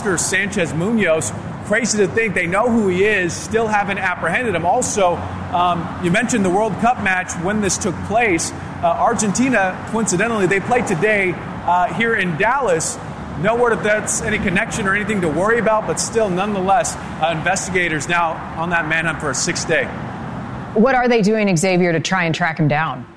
Oscar Sanchez Munoz. Crazy to think they know who he is, still haven't apprehended him. Also, you mentioned the World Cup match when this took place. Argentina, coincidentally, they played today here in Dallas. No word if that's any connection or anything to worry about, but still, nonetheless, investigators now on that manhunt for a 6th day. What are they doing, Xavier, to try and track him down?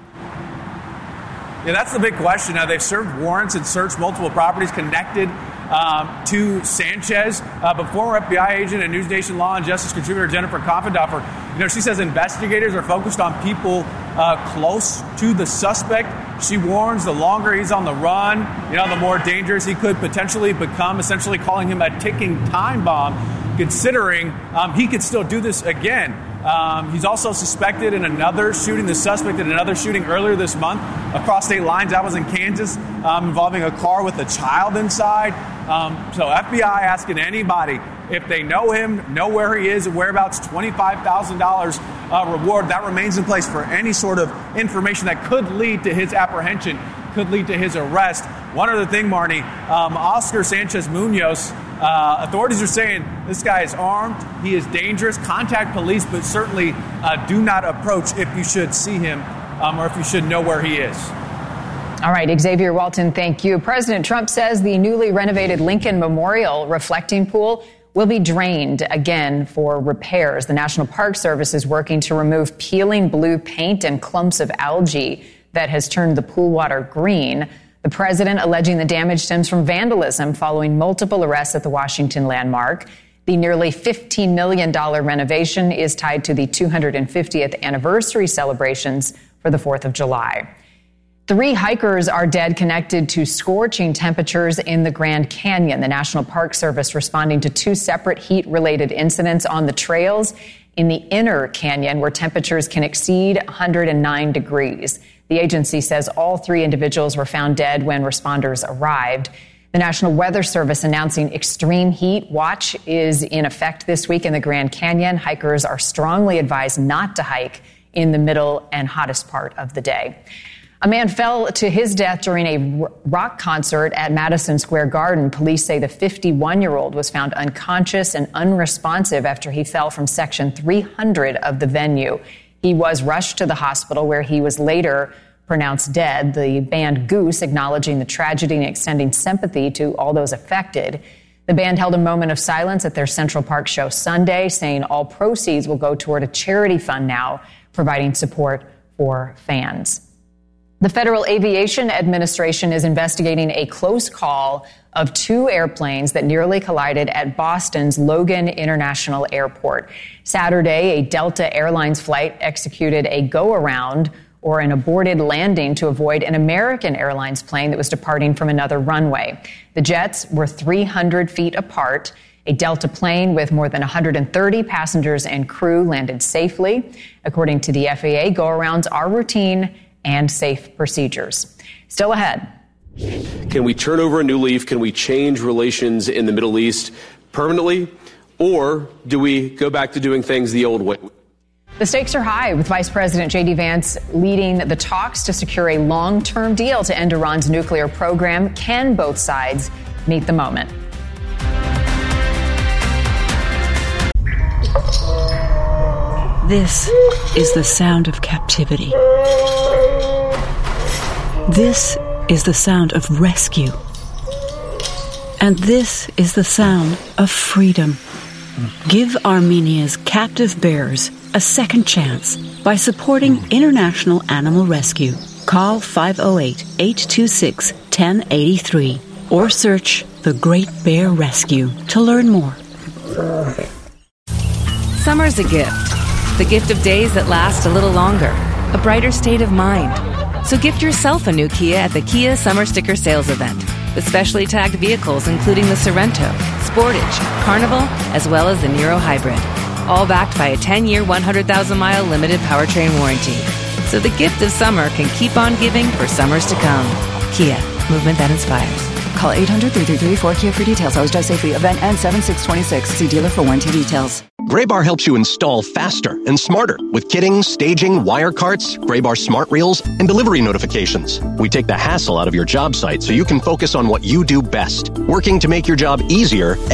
Yeah, that's the big question. Now, they've served warrants and searched multiple properties connected to Sanchez. But former FBI agent and News Nation Law and Justice contributor Jennifer Kopfendorfer, she says investigators are focused on people close to the suspect. She warns the longer he's on the run, the more dangerous he could potentially become, essentially calling him a ticking time bomb, considering he could still do this again. He's also suspected in another shooting, the suspect in another shooting earlier this month across state lines. That was in Kansas, involving a car with a child inside. So FBI asking anybody if they know him, know where he is, and whereabouts, $25,000 reward. That remains in place for any sort of information that could lead to his apprehension, could lead to his arrest. One other thing, Marnie, Oscar Sanchez Munoz, authorities are saying this guy is armed, he is dangerous, contact police, but certainly do not approach if you should see him or if you should know where he is. All right, Xavier Walton, thank you. President Trump says the newly renovated Lincoln Memorial reflecting pool will be drained again for repairs. The National Park Service is working to remove peeling blue paint and clumps of algae that has turned the pool water green. The president alleging the damage stems from vandalism following multiple arrests at the Washington landmark. The nearly $15 million renovation is tied to the 250th anniversary celebrations for the 4th of July. 3 hikers are dead connected to scorching temperatures in the Grand Canyon. The National Park Service responding to 2 separate heat-related incidents on the trails in the inner canyon where temperatures can exceed 109 degrees. The agency says all 3 individuals were found dead when responders arrived. The National Weather Service announcing extreme heat watch is in effect this week in the Grand Canyon. Hikers are strongly advised not to hike in the middle and hottest part of the day. A man fell to his death during a rock concert at Madison Square Garden. Police say the 51-year-old was found unconscious and unresponsive after he fell from section 300 of the venue. He was rushed to the hospital where he was later pronounced dead. The band Goose acknowledging the tragedy and extending sympathy to all those affected. The band held a moment of silence at their Central Park show Sunday, saying all proceeds will go toward a charity fund now, providing support for fans. The Federal Aviation Administration is investigating a close call of 2 airplanes that nearly collided at Boston's Logan International Airport. Saturday, a Delta Airlines flight executed a go-around or an aborted landing to avoid an American Airlines plane that was departing from another runway. The jets were 300 feet apart. A Delta plane with more than 130 passengers and crew landed safely. According to the FAA, go-arounds are routine and safe procedures. Still ahead. Can we turn over a new leaf? Can we change relations in the Middle East permanently? Or do we go back to doing things the old way? The stakes are high, with Vice President J.D. Vance leading the talks to secure a long-term deal to end Iran's nuclear program. Can both sides meet the moment? This is the sound of captivity. This is the sound of rescue. And this is the sound of freedom. Give Armenia's captive bears a second chance by supporting International Animal Rescue. Call 508-826-1083 or search The Great Bear Rescue to learn more. Summer's a gift. The gift of days that last a little longer. A brighter state of mind. So gift yourself a new Kia at the Kia Summer Sticker Sales Event. With specially tagged vehicles including the Sorento, Sportage, Carnival, as well as the Niro Hybrid. All backed by a 10-year, 100,000-mile limited powertrain warranty. So the gift of summer can keep on giving for summers to come. Kia, movement that inspires. Call 800-333-4KIA for details. Always drive safely. Event ends 7/6/26. See dealer for warranty details. Graybar helps you install faster and smarter with kitting, staging, wire carts, Graybar smart reels, and delivery notifications. We take the hassle out of your job site so you can focus on what you do best, working to make your job easier